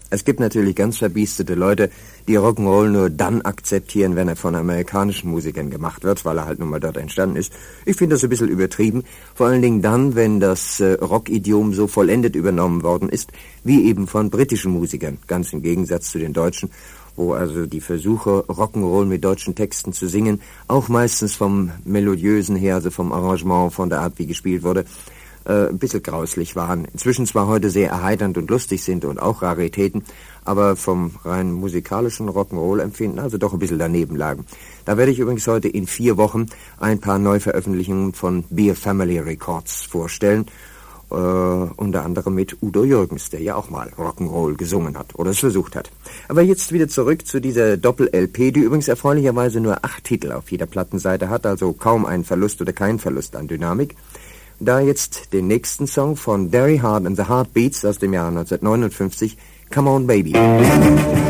Es gibt natürlich ganz verbiestete Leute, die Rock'n'Roll nur dann akzeptieren, wenn er von amerikanischen Musikern gemacht wird, weil er halt nun mal dort entstanden ist. Ich finde das ein bisschen übertrieben, vor allen Dingen dann, wenn das Rock-Idiom so vollendet übernommen worden ist, wie eben von britischen Musikern, ganz im Gegensatz zu den Deutschen, wo also die Versuche, Rock'n'Roll mit deutschen Texten zu singen, auch meistens vom Melodiösen her, also vom Arrangement, von der Art, wie gespielt wurde, ein bisschen grauslich waren. Inzwischen zwar heute sehr erheiternd und lustig sind und auch Raritäten, aber vom rein musikalischen Rock'n'Roll-Empfinden also doch ein bisschen daneben lagen. Da werde ich übrigens heute in 4 Wochen ein paar Neuveröffentlichungen von Beer Family Records vorstellen, unter anderem mit Udo Jürgens, der ja auch mal Rock'n'Roll gesungen hat oder es versucht hat. Aber jetzt wieder zurück zu dieser Doppel-LP, die übrigens erfreulicherweise nur 8 Titel auf jeder Plattenseite hat, also kaum ein Verlust oder kein Verlust an Dynamik. Da jetzt den nächsten Song von Derry Hart and the Heartbeats aus dem Jahr 1959, Come On Baby.